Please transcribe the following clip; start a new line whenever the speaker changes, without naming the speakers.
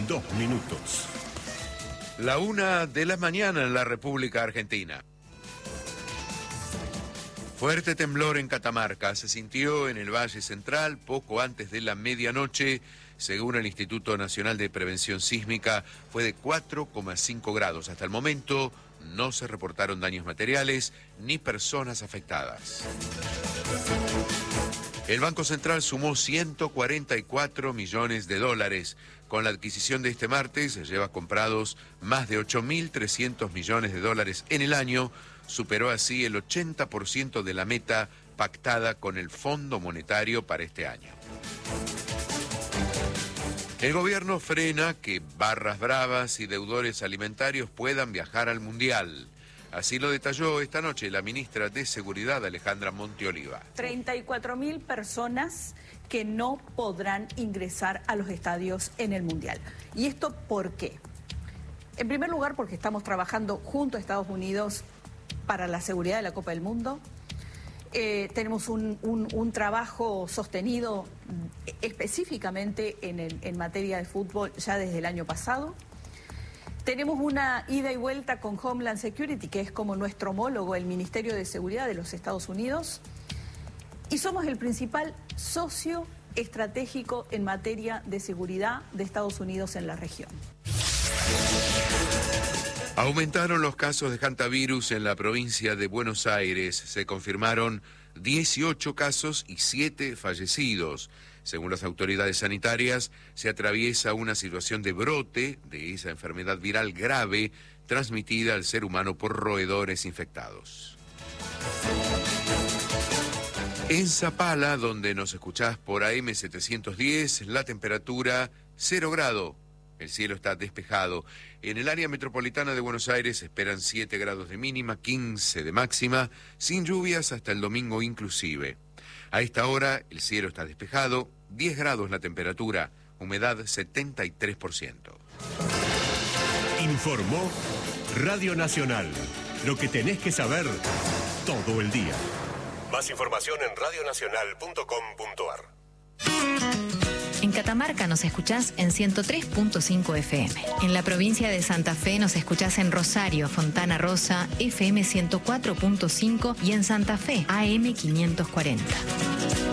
2 minutos.
La 1:00 en la República Argentina. Fuerte temblor en Catamarca se sintió en el Valle Central poco antes de la medianoche. Según el Instituto Nacional de Prevención Sísmica, fue de 4,5 grados. Hasta el momento no se reportaron daños materiales ni personas afectadas. El Banco Central sumó 144 millones de dólares. Con la adquisición de este martes, lleva comprados más de 8.300 millones de dólares en el año. Superó así el 80% de la meta pactada con el Fondo Monetario para este año. El gobierno frena que barras bravas y deudores alimentarios puedan viajar al Mundial. Así lo detalló esta noche la ministra de Seguridad, Alejandra Monteoliva.
34.000 personas que no podrán ingresar a los estadios en el Mundial. ¿Y esto por qué? En primer lugar, porque estamos trabajando junto a Estados Unidos para la seguridad de la Copa del Mundo. Tenemos un trabajo sostenido específicamente en materia de fútbol ya desde el año pasado. Tenemos una ida y vuelta con Homeland Security, que es como nuestro homólogo, el Ministerio de Seguridad de los Estados Unidos. Y somos el principal socio estratégico en materia de seguridad de Estados Unidos en la región.
Aumentaron los casos de hantavirus en la provincia de Buenos Aires. Se confirmaron 18 casos y 7 fallecidos. Según las autoridades sanitarias, se atraviesa una situación de brote de esa enfermedad viral grave transmitida al ser humano por roedores infectados. En Zapala, donde nos escuchás por AM710, la temperatura 0 grado. El cielo está despejado. En el área metropolitana de Buenos Aires esperan 7 grados de mínima, 15 de máxima, sin lluvias hasta el domingo inclusive. A esta hora el cielo está despejado, 10 grados la temperatura, humedad 73%.
Informó Radio Nacional. Lo que tenés que saber todo el día. Más información en radionacional.com.ar.
En Catamarca nos escuchás en 103.5 FM. En la provincia de Santa Fe nos escuchás en Rosario, Fontana Rosa, FM 104.5 y en Santa Fe, AM 540.